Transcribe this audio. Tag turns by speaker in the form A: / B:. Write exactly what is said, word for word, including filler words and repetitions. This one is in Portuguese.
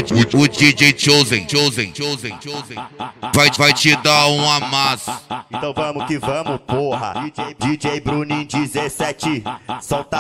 A: o, o D J Chosen, Chosen, Chosen, Chosen vai, vai te dar um amasso.
B: Então vamos que vamos, porra. D J, D J Bruninho dezessete, solta